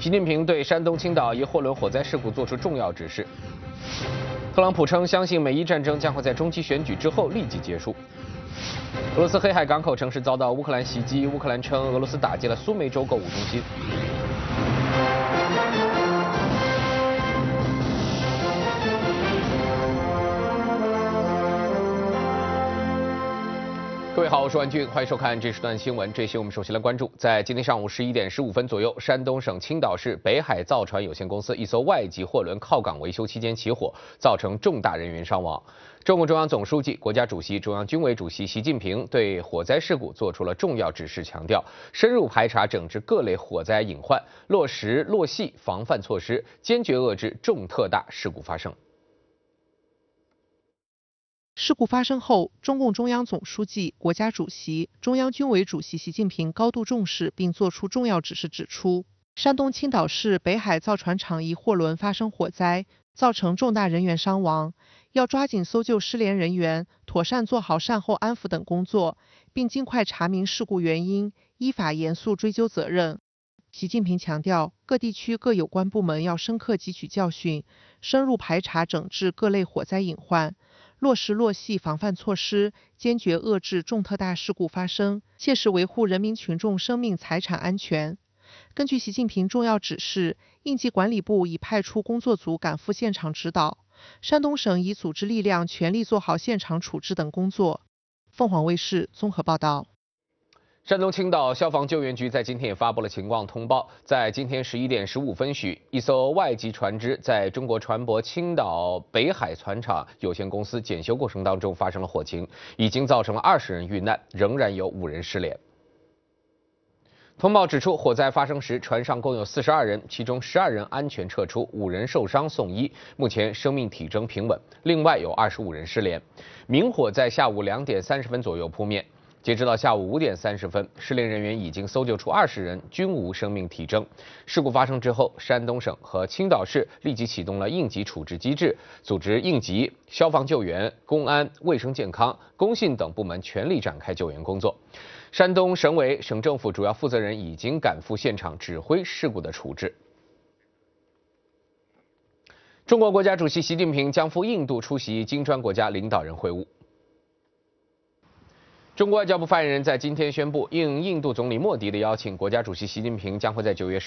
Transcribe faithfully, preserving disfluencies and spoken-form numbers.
习近平对山东青岛一货轮火灾事故作出重要指示。特朗普称，相信美伊战争将会在中期选举之后立即结束。俄罗斯黑海港口城市遭到乌克兰袭击，乌克兰称俄罗斯打击了苏梅州购物中心。各位好，我是万军，欢迎收看这时段新闻。这些我们首先来关注，在今天上午十一点十五分左右，山东省青岛市北海造船有限公司一艘外籍货轮靠港维修期间起火，造成重大人员伤亡。中共中央总书记、国家主席、中央军委主席习近平对火灾事故作出了重要指示，强调深入排查整治各类火灾隐患，落实落细防范措施，坚决遏制重特大事故发生。 事故发生后，中共中央总书记、国家主席、中央军委主席习近平高度重视，并作出重要指示，指出，山东青岛市北海造船厂一货轮发生火灾，造成重大人员伤亡，要抓紧搜救失联人员，妥善做好善后安抚等工作，并尽快查明事故原因，依法严肃追究责任。习近平强调，各地区各有关部门要深刻汲取教训，深入排查整治各类火灾隐患，落实落细防范措施，坚决遏制重特大事故发生，切实维护人民群众生命财产安全。根据习近平重要指示，应急管理部已派出工作组赶赴现场指导，山东省已组织力量全力做好现场处置等工作。凤凰卫视综合报道。 山东青岛消防救援局在今天也发布了情况通报，在今天十一点十五分许，一艘外籍船只在中国船舶青岛北海船厂有限公司检修过程当中发生了火情，已经造成了二十人遇难，仍然有五人失联。通报指出，火灾发生时，船上共有四十二人，其中十二人安全撤出，五人受伤送医，目前生命体征平稳。另外有二十五人失联。明火在下午两点三十分左右扑灭。截止到下午五点三十分，失联人员已经搜救出二十人，均无生命体征。事故发生之后，山东省和青岛市立即启动了应急处置机制，组织应急、消防救援、公安、卫生健康、工信等部门全力展开救援工作。山东省委、省政府主要负责人已经赶赴现场指挥事故的处置。中国国家主席习近平将赴印度出席金砖国家领导人会晤。中国外交部发言人在今天宣布，应印度总理莫迪的邀请，国家主席习近平将会在九月